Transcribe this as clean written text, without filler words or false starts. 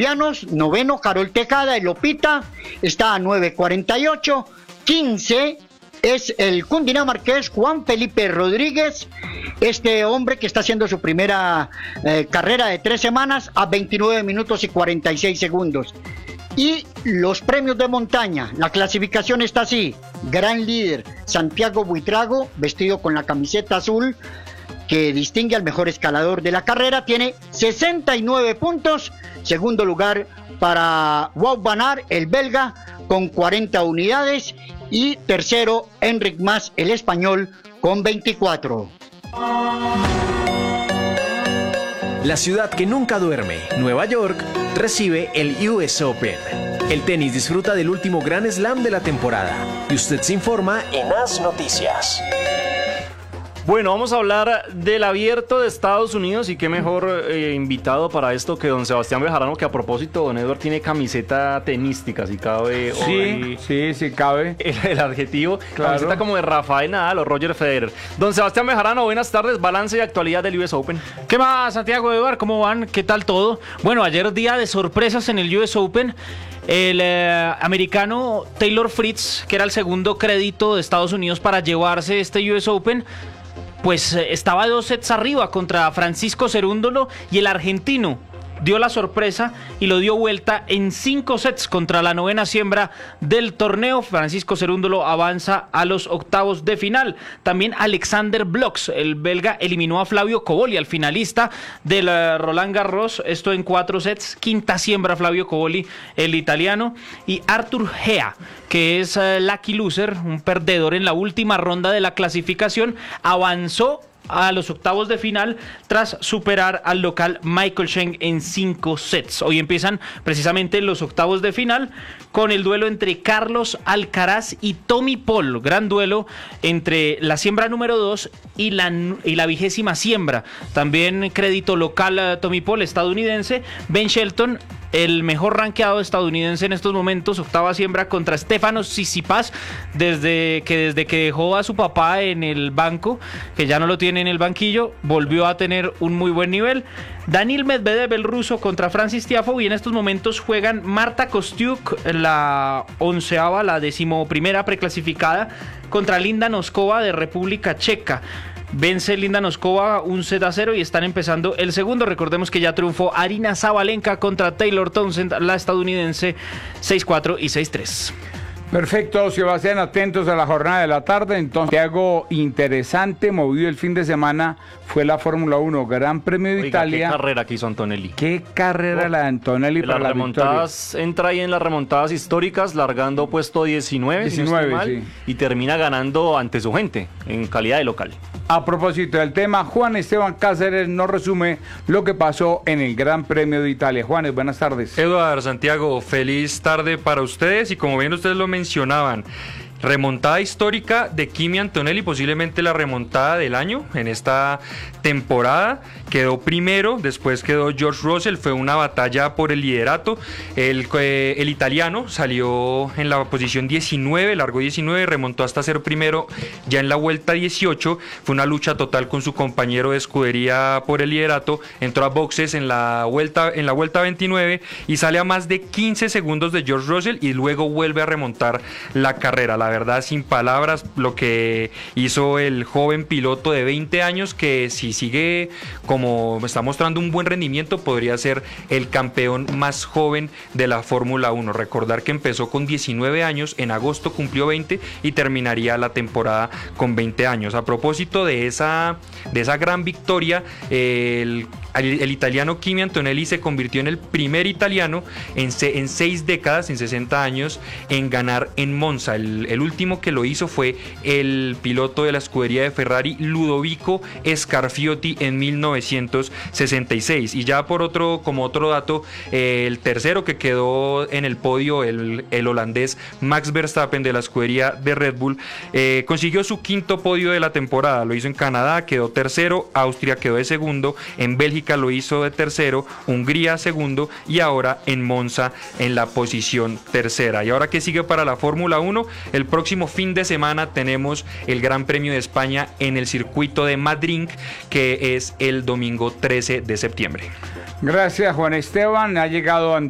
colombianos. Noveno, Carol Tejada, el Lopita, está a 9.48. 15 es el cundinamarqués Juan Felipe Rodríguez, este hombre que está haciendo su primera carrera de 3 semanas a 29 minutos y 46 segundos. Y los premios de montaña, la clasificación está así: gran líder Santiago Buitrago, vestido con la camiseta azul que distingue al mejor escalador de la carrera, tiene 69 puntos. Segundo lugar para Wout van Aert, el belga, con 40 unidades. Y tercero, Enric Mas, el español, con 24. La ciudad que nunca duerme, Nueva York, recibe el US Open. El tenis disfruta del último Grand Slam de la temporada. Y usted se informa en As Noticias. Bueno, vamos a hablar del Abierto de Estados Unidos, y qué mejor invitado para esto que don Sebastián Bejarano, que a propósito, don Edward tiene camiseta tenística, si cabe. Sí, cabe. El adjetivo, claro. Camiseta como de Rafael Nadal o Roger Federer. Don Sebastián Bejarano, buenas tardes, balance y actualidad del US Open. ¿Qué más, Santiago, Edward? ¿Cómo van? ¿Qué tal todo? Bueno, ayer día de sorpresas en el US Open. El americano Taylor Fritz, que era el segundo crédito de Estados Unidos para llevarse este US Open, pues estaba 2 sets arriba contra Francisco Cerúndolo, y el argentino dio la sorpresa y lo dio vuelta en 5 sets contra la 9ª siembra del torneo. Francisco Cerúndolo avanza a los octavos de final. También Alexander Blox, el belga, eliminó a Flavio Cobolli, al finalista del Roland Garros, esto en 4 sets. 5ª siembra Flavio Cobolli, el italiano. Y Arthur Gea, que es lucky loser, un perdedor en la última ronda de la clasificación, avanzó a los octavos de final tras superar al local Michael Cheng en 5 sets. Hoy empiezan precisamente los octavos de final con el duelo entre Carlos Alcaraz y Tommy Paul, gran duelo entre la siembra número 2 y la 20ª siembra. También crédito local a Tommy Paul, estadounidense. Ben Shelton, el mejor rankeado estadounidense en estos momentos, octava siembra contra Stefanos Tsitsipas, desde que dejó a su papá en el banco, que ya no lo tiene en el banquillo, volvió a tener un muy buen nivel. Daniil Medvedev, el ruso, contra Francis Tiafoe, y en estos momentos juegan Marta Kostyuk, la 11ª, la 11ª preclasificada, contra Linda Noskova de República Checa. Vence Linda Noskova 1-0 y están empezando el segundo. Recordemos que ya triunfó Arina Sabalenka contra Taylor Townsend, la estadounidense, 6-4 y 6-3. Perfecto, Sebastián, atentos a la jornada de la tarde. Entonces, algo interesante, movido el fin de semana, fue la Fórmula 1, Gran Premio de Italia. Qué carrera que hizo Antonelli. Qué carrera la de Antonelli para la victoria. Entra ahí en las remontadas históricas, largando puesto 19 si no estoy mal, sí. Y termina ganando ante su gente, en calidad de local. A propósito del tema, Juan Esteban Cáceres nos resume lo que pasó en el Gran Premio de Italia. Juanes, buenas tardes. Eduardo, Santiago, feliz tarde para ustedes, y como bien ustedes lo mencionaban, remontada histórica de Kimi Antonelli, posiblemente la remontada del año en esta temporada. Quedó primero, después quedó George Russell, fue una batalla por el liderato. El italiano salió en la posición 19, largó 19, remontó hasta ser primero ya en la vuelta 18. Fue una lucha total con su compañero de escudería por el liderato. Entró a boxes en la vuelta 29 y sale a más de 15 segundos de George Russell, y luego vuelve a remontar la carrera. La verdad, sin palabras, lo que hizo el joven piloto de 20 años, que si sigue como está mostrando un buen rendimiento, podría ser el campeón más joven de la Fórmula 1. Recordar que empezó con 19 años, en agosto cumplió 20 y terminaría la temporada con 20 años. A propósito de esa gran victoria, el italiano Kimi Antonelli se convirtió en el primer italiano en 6 décadas, en 60 años, en ganar en Monza. El último que lo hizo fue el piloto de la escudería de Ferrari, Ludovico Scarfiotti, en 1966. Y ya como otro dato, el tercero que quedó en el podio, el holandés Max Verstappen, de la escudería de Red Bull, consiguió su 5º podio de la temporada. Lo hizo en Canadá, quedó tercero. Austria quedó de segundo. En Bélgica lo hizo de tercero. Hungría segundo. Y ahora en Monza en la posición tercera. Y ahora, ¿qué sigue para la Fórmula 1? El próximo fin de semana tenemos el Gran Premio de España en el circuito de Madrid, que es el domingo 13 de septiembre. Gracias, Juan Esteban. Ha llegado